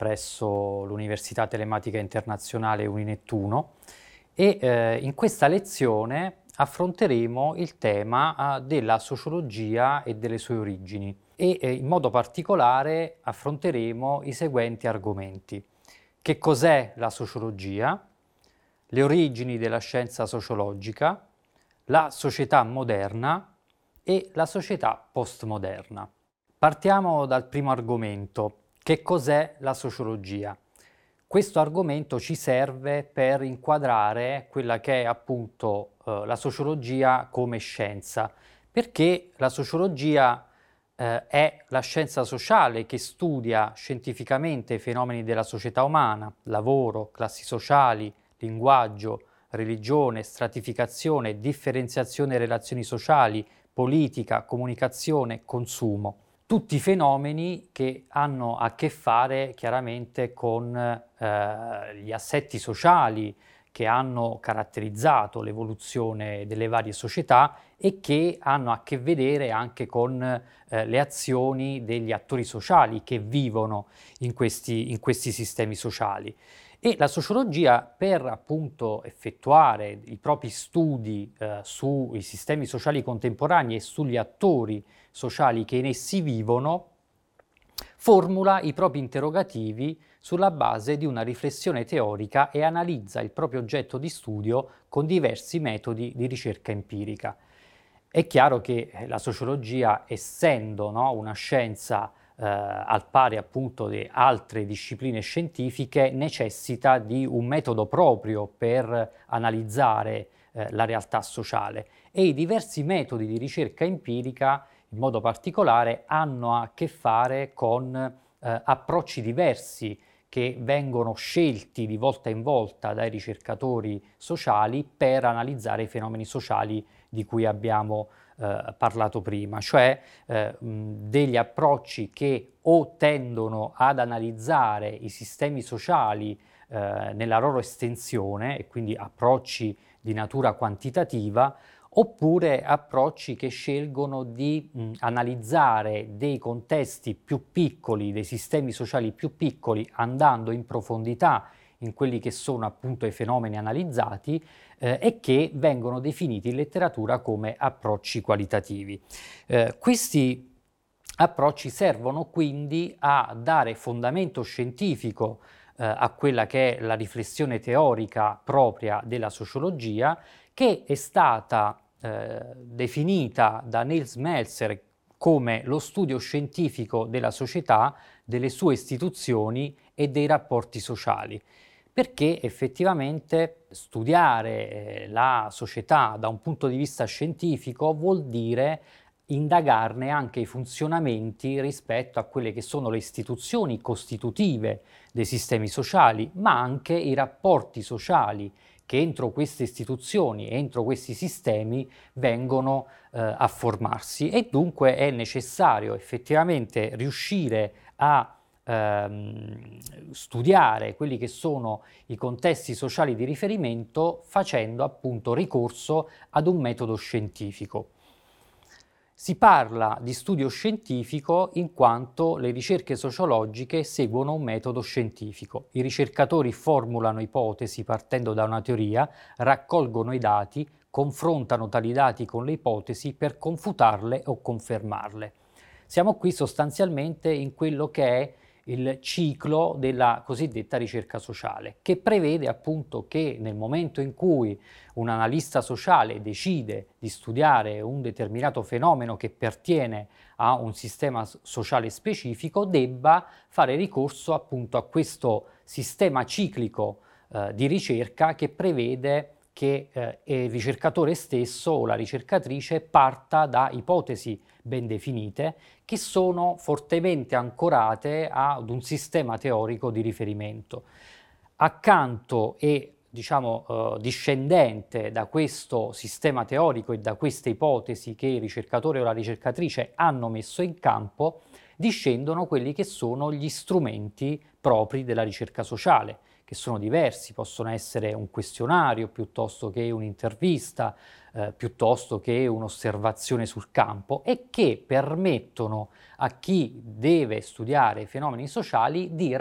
presso l'Università Telematica Internazionale Uninettuno e in questa lezione affronteremo il tema della sociologia e delle sue origini e in modo particolare affronteremo i seguenti argomenti. Che cos'è la sociologia? Le origini della scienza sociologica, la società moderna e la società postmoderna. Partiamo dal primo argomento. Che cos'è la sociologia? Questo argomento ci serve per inquadrare quella che è appunto la sociologia come scienza, perché la sociologia è la scienza sociale che studia scientificamente i fenomeni della società umana, lavoro, classi sociali, linguaggio, religione, stratificazione, differenziazione e relazioni sociali, politica, comunicazione, consumo. Tutti fenomeni che hanno a che fare chiaramente con gli assetti sociali che hanno caratterizzato l'evoluzione delle varie società e che hanno a che vedere anche con le azioni degli attori sociali che vivono in questi sistemi sociali. E la sociologia, per appunto effettuare i propri studi sui sistemi sociali contemporanei e sugli attori sociali che in essi vivono, formula i propri interrogativi sulla base di una riflessione teorica e analizza il proprio oggetto di studio con diversi metodi di ricerca empirica. È chiaro che la sociologia, essendo una scienza al pari appunto di altre discipline scientifiche, necessita di un metodo proprio per analizzare la realtà sociale e i diversi metodi di ricerca empirica in modo particolare hanno a che fare con approcci diversi che vengono scelti di volta in volta dai ricercatori sociali per analizzare i fenomeni sociali di cui abbiamo parlato prima, cioè degli approcci che o tendono ad analizzare i sistemi sociali nella loro estensione, e quindi approcci di natura quantitativa, oppure approcci che scelgono di analizzare dei contesti più piccoli, dei sistemi sociali più piccoli, andando in profondità in quelli che sono appunto i fenomeni analizzati e che vengono definiti in letteratura come approcci qualitativi. Questi approcci servono quindi a dare fondamento scientifico a quella che è la riflessione teorica propria della sociologia, che è stata definita da Nils Melzer come lo studio scientifico della società, delle sue istituzioni e dei rapporti sociali, perché effettivamente studiare la società da un punto di vista scientifico vuol dire indagarne anche i funzionamenti rispetto a quelle che sono le istituzioni costitutive dei sistemi sociali, ma anche i rapporti sociali che entro queste istituzioni, entro questi sistemi vengono a formarsi, e dunque è necessario effettivamente riuscire a studiare quelli che sono i contesti sociali di riferimento facendo appunto ricorso ad un metodo scientifico. Si parla di studio scientifico in quanto le ricerche sociologiche seguono un metodo scientifico. I ricercatori formulano ipotesi partendo da una teoria, raccolgono i dati, confrontano tali dati con le ipotesi per confutarle o confermarle. Siamo qui sostanzialmente in quello che è il ciclo della cosiddetta ricerca sociale, che prevede appunto che nel momento in cui un analista sociale decide di studiare un determinato fenomeno che pertiene a un sistema sociale specifico, debba fare ricorso appunto a questo sistema ciclico di ricerca che prevede che il ricercatore stesso o la ricercatrice parta da ipotesi ben definite che sono fortemente ancorate ad un sistema teorico di riferimento. Accanto e discendente da questo sistema teorico e da queste ipotesi che il ricercatore o la ricercatrice hanno messo in campo, discendono quelli che sono gli strumenti propri della ricerca sociale, che sono diversi, possono essere un questionario piuttosto che un'intervista, piuttosto che un'osservazione sul campo, e che permettono a chi deve studiare i fenomeni sociali di